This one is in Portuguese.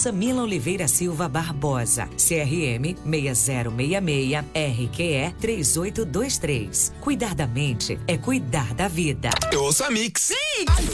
Samila Oliveira Silva Barbosa, CRM 6066, RQE 3823. Cuidar da mente é cuidar da vida. Eu ouço a Mix. Mix!